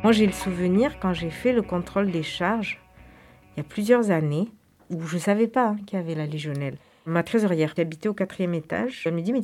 Moi, j'ai le souvenir quand j'ai fait le contrôle des charges, il y a plusieurs années, où je ne savais pas qu'il y avait la légionelle. Ma trésorière qui habitait au 4e étage, elle me dit « Mais